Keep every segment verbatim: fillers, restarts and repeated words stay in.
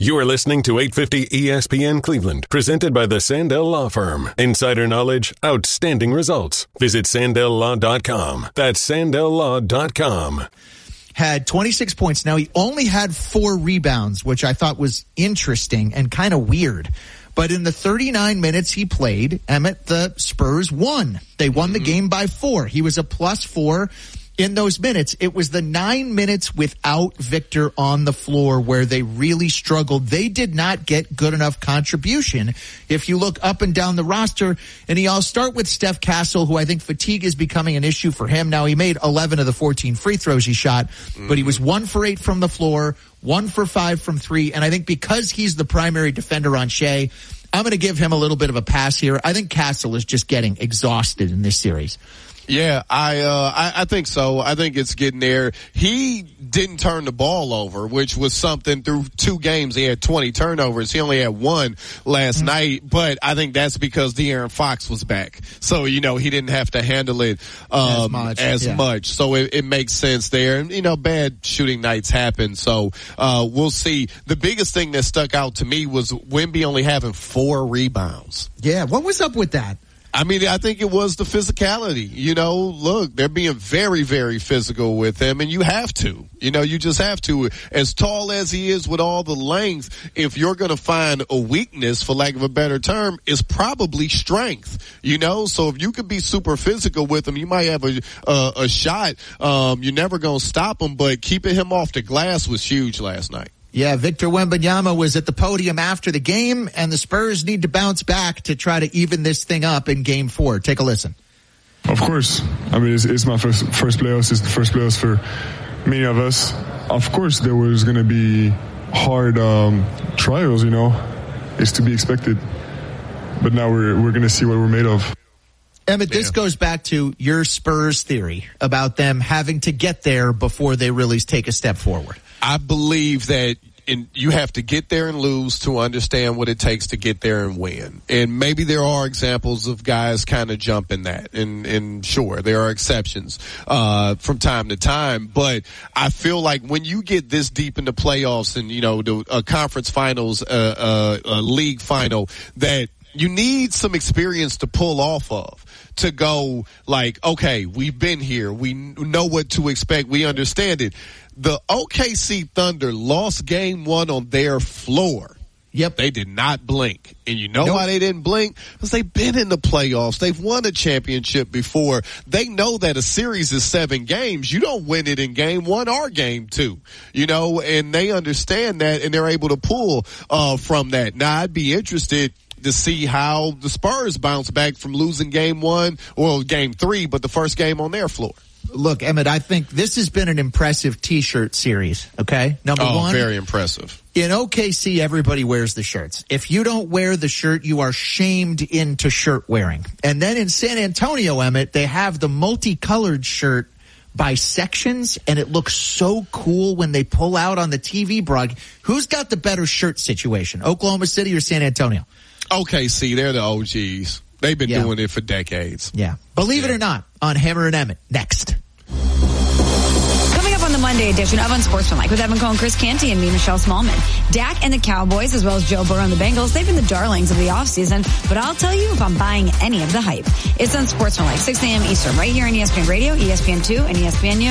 You are listening to eight fifty E S P N Cleveland, presented by the Sandell Law Firm. Insider knowledge, outstanding results. Visit sandell law dot com. That's sandell law dot com. Had twenty-six points. Now, he only had four rebounds, which I thought was interesting and kind of weird. But in the thirty-nine minutes he played, Emmett, the Spurs won. They won the game by four. He was a plus four in those minutes. It was the nine minutes without Victor on the floor where they really struggled. They did not get good enough contribution. If you look up and down the roster, and I'll start with Steph Castle, who I think fatigue is becoming an issue for him. Now, he made eleven of the fourteen free throws he shot, mm-hmm. but he was one for eight from the floor, one for five from three, and I think because he's the primary defender on Shea, I'm going to give him a little bit of a pass here. I think Castle is just getting exhausted in this series. Yeah, I, uh, I, I think so. I think it's getting there. He didn't turn the ball over, which was something through two games. He had twenty turnovers. He only had one last mm-hmm. night, but I think that's because De'Aaron Fox was back. So, you know, he didn't have to handle it, um, as much. As yeah. much. So it, it makes sense there. And, you know, bad shooting nights happen. So, uh, we'll see. The biggest thing that stuck out to me was Wemby only having four rebounds. Yeah. What was up with that? I mean, I think it was the physicality. You know, look, they're being very, very physical with him, and you have to. You know, you just have to. As tall as he is with all the length, if you're going to find a weakness, for lack of a better term, is probably strength. You know, so if you could be super physical with him, you might have a a, a shot. Um, you're never going to stop him, but keeping him off the glass was huge last night. Yeah, Victor Wembanyama was at the podium after the game, and the Spurs need to bounce back to try to even this thing up in game four. Take a listen. Of course. I mean, it's, it's my first, first playoffs. It's the first playoffs for many of us. Of course, there was going to be hard um, trials, you know. It's to be expected. But now we're, we're going to see what we're made of. Emmett, this yeah. goes back to your Spurs theory about them having to get there before they really take a step forward. I believe that in, you have to get there and lose to understand what it takes to get there and win. And maybe there are examples of guys kind of jumping that. And, and sure, there are exceptions uh, from time to time. But I feel like when you get this deep in the playoffs and, you know, the uh, conference finals, uh, uh, uh, league final, that you need some experience to pull off of. To go like, okay, we've been here. We know what to expect. We understand it. The O K C Thunder lost game one on their floor. Yep. They did not blink. And you know nope. why they didn't blink? Because they've been in the playoffs. They've won a championship before. They know that a series is seven games. You don't win it in game one or game two. You know, and they understand that, and they're able to pull uh, from that. Now, I'd be interested to see how the Spurs bounce back from losing game one or game three, but the first game on their floor. Look, Emmett, I think this has been an impressive T-shirt series, okay? Number oh, one. very impressive. In O K C, everybody wears the shirts. If you don't wear the shirt, you are shamed into shirt wearing. And then in San Antonio, Emmett, they have the multicolored shirt by sections, and it looks so cool when they pull out on the T V broadcast. Who's got the better shirt situation, Oklahoma City or San Antonio? O K C, they're the O Gs. They've been yeah. doing it for decades. Yeah. Believe yeah. it or not, on Hammer and Emmett, next. Coming up on the Monday edition of Unsportsmanlike with Evan Cohen, Chris Canty, and me, Michelle Smallman. Dak and the Cowboys, as well as Joe Burrow and the Bengals, they've been the darlings of the offseason, but I'll tell you if I'm buying any of the hype. It's Unsportsmanlike, six a.m. Eastern, right here on E S P N Radio, E S P N two, and E S P N U.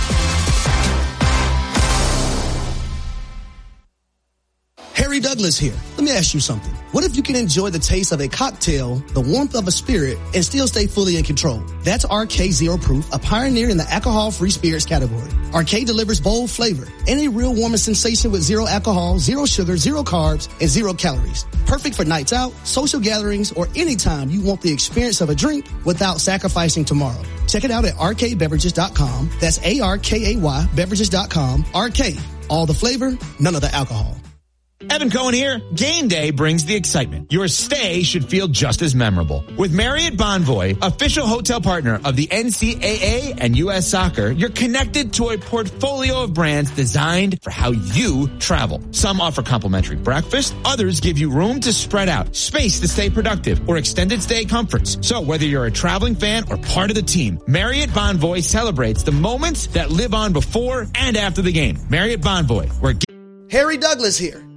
Harry Douglas here. Let me ask you something. What if you can enjoy the taste of a cocktail, the warmth of a spirit, and still stay fully in control? That's R K Zero Proof, a pioneer in the alcohol-free spirits category. R K delivers bold flavor and a real warming sensation with zero alcohol, zero sugar, zero carbs, and zero calories. Perfect for nights out, social gatherings, or any time you want the experience of a drink without sacrificing tomorrow. Check it out at R K beverages dot com. That's A R K A Y beverages dot com. R K. All the flavor, none of the alcohol. Evan Cohen here. Game day brings the excitement. Your stay should feel just as memorable. With Marriott Bonvoy, official hotel partner of the N C double A and U S Soccer, you're connected to a portfolio of brands designed for how you travel. Some offer complimentary breakfast. Others give you room to spread out, space to stay productive, or extended stay comforts. So whether you're a traveling fan or part of the team, Marriott Bonvoy celebrates the moments that live on before and after the game. Marriott Bonvoy, where... Harry Douglas here.